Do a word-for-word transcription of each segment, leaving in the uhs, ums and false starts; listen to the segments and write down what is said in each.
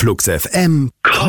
Flux F M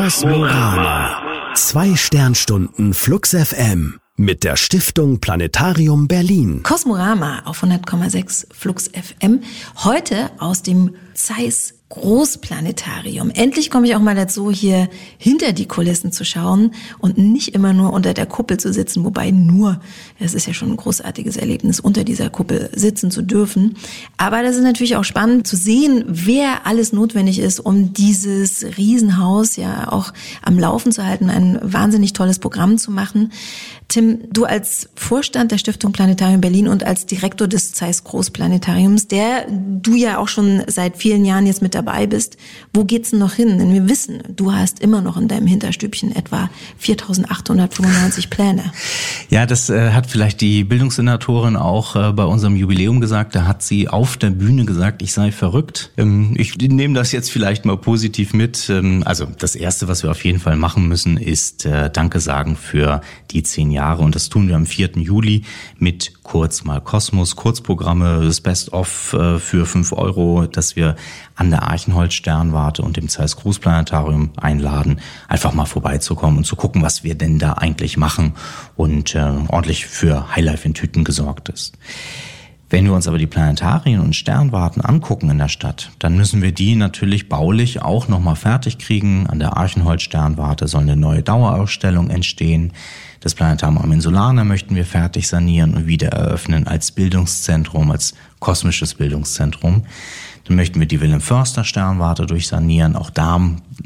Kosmorama. Zwei Sternstunden Flux F M mit der Stiftung Planetarium Berlin. Kosmorama auf hundert Komma sechs Flux F M. Heute aus dem Zeiss Großplanetarium. Endlich komme ich auch mal dazu, hier hinter die Kulissen zu schauen und nicht immer nur unter der Kuppel zu sitzen, wobei nur, es ist ja schon ein großartiges Erlebnis, unter dieser Kuppel sitzen zu dürfen. Aber das ist natürlich auch spannend zu sehen, wer alles notwendig ist, um dieses Riesenhaus ja auch am Laufen zu halten, ein wahnsinnig tolles Programm zu machen. Tim, du als Vorstand der Stiftung Planetarium Berlin und als Direktor des Zeiss Großplanetariums, der du ja auch schon seit vielen Jahren jetzt mit dabei bist, wo geht's denn noch hin? Denn wir wissen, du hast immer noch in deinem Hinterstübchen etwa viertausendachthundertfünfundneunzig Pläne. Ja, das äh, hat vielleicht die Bildungssenatorin auch äh, bei unserem Jubiläum gesagt. Da hat sie auf der Bühne gesagt, ich sei verrückt. Ähm, ich nehme das jetzt vielleicht mal positiv mit. Ähm, also das Erste, was wir auf jeden Fall machen müssen, ist äh, Danke sagen für die zehn Jahre. Und das tun wir am vierten Juli mit Kurz mal Kosmos, Kurzprogramme, das Best-of äh, für fünf Euro, dass wir an der Archenholz-Sternwarte und dem Zeiss Großplanetarium einladen, einfach mal vorbeizukommen und zu gucken, was wir denn da eigentlich machen und äh, ordentlich für Highlife in Tüten gesorgt ist. Wenn wir uns aber die Planetarien und Sternwarten angucken in der Stadt, dann müssen wir die natürlich baulich auch nochmal fertig kriegen. An der Archenholz-Sternwarte soll eine neue Dauerausstellung entstehen. Das Planetarium am Insulaner möchten wir fertig sanieren und wieder eröffnen als Bildungszentrum, als kosmisches Bildungszentrum. Dann möchten wir die Wilhelm-Förster-Sternwarte durchsanieren. Auch da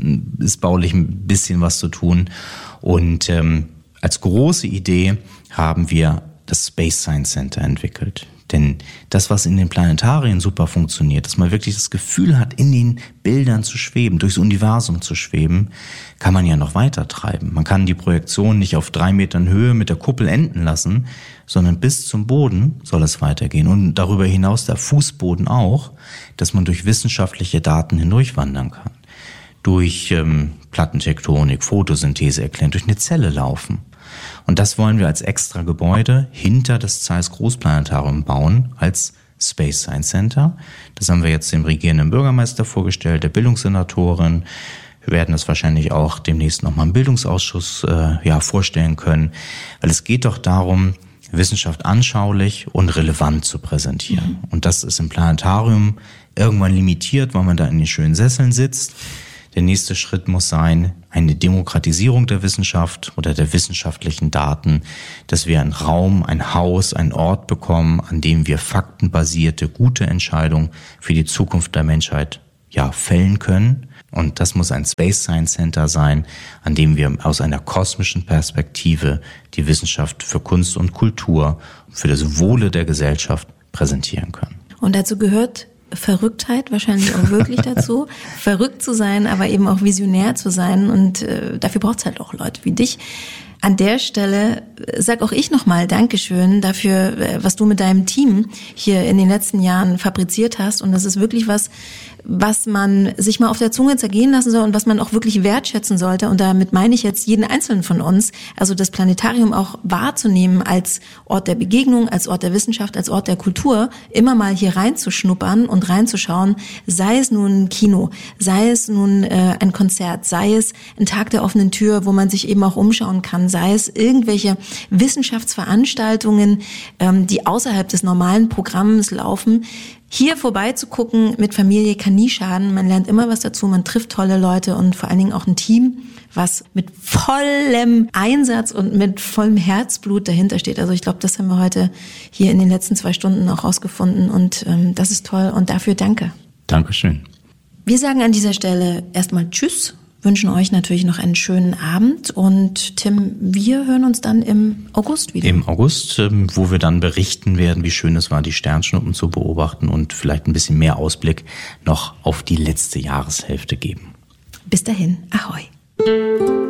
ist baulich ein bisschen was zu tun. Und ähm, als große Idee haben wir das Space Science Center entwickelt. Denn das, was in den Planetarien super funktioniert, dass man wirklich das Gefühl hat, in den Bildern zu schweben, durchs Universum zu schweben, kann man ja noch weiter treiben. Man kann die Projektion nicht auf drei Metern Höhe mit der Kuppel enden lassen, sondern bis zum Boden soll es weitergehen. Und darüber hinaus der Fußboden auch, dass man durch wissenschaftliche Daten hindurchwandern kann. Durch ähm, Plattentektonik, Photosynthese erklären, durch eine Zelle laufen. Und das wollen wir als extra Gebäude hinter das Zeiss Großplanetarium bauen, als Space Science Center. Das haben wir jetzt dem regierenden Bürgermeister vorgestellt, der Bildungssenatorin. Wir werden das wahrscheinlich auch demnächst nochmal im Bildungsausschuss äh, ja, vorstellen können, weil es geht doch darum, Wissenschaft anschaulich und relevant zu präsentieren. Mhm. Und das ist im Planetarium irgendwann limitiert, weil man da in den schönen Sesseln sitzt. Der nächste Schritt muss sein, eine Demokratisierung der Wissenschaft oder der wissenschaftlichen Daten, dass wir einen Raum, ein Haus, einen Ort bekommen, an dem wir faktenbasierte, gute Entscheidungen für die Zukunft der Menschheit ja fällen können. Und das muss ein Space Science Center sein, an dem wir aus einer kosmischen Perspektive die Wissenschaft für Kunst und Kultur, für das Wohle der Gesellschaft präsentieren können. Und dazu gehört Verrücktheit wahrscheinlich auch wirklich dazu, verrückt zu sein, aber eben auch visionär zu sein, und äh, dafür braucht es halt auch Leute wie dich. An der Stelle sag auch ich nochmal Dankeschön dafür, was du mit deinem Team hier in den letzten Jahren fabriziert hast, und das ist wirklich was, was man sich mal auf der Zunge zergehen lassen soll und was man auch wirklich wertschätzen sollte, und damit meine ich jetzt jeden Einzelnen von uns, also das Planetarium auch wahrzunehmen als Ort der Begegnung, als Ort der Wissenschaft, als Ort der Kultur, immer mal hier reinzuschnuppern und reinzuschauen, sei es nun ein Kino, sei es nun äh, ein Konzert, sei es ein Tag der offenen Tür, wo man sich eben auch umschauen kann, sei es irgendwelche Wissenschaftsveranstaltungen, ähm, die außerhalb des normalen Programms laufen. Hier vorbeizugucken mit Familie kann nie schaden. Man lernt immer was dazu, man trifft tolle Leute und vor allen Dingen auch ein Team, was mit vollem Einsatz und mit vollem Herzblut dahinter steht. Also ich glaube, das haben wir heute hier in den letzten zwei Stunden auch rausgefunden, und ähm, das ist toll, und dafür danke. Dankeschön. Wir sagen an dieser Stelle erstmal Tschüss, wünschen euch natürlich noch einen schönen Abend, und Tim, wir hören uns dann im August wieder. Im August, wo wir dann berichten werden, wie schön es war, die Sternschnuppen zu beobachten, und vielleicht ein bisschen mehr Ausblick noch auf die letzte Jahreshälfte geben. Bis dahin, Ahoi.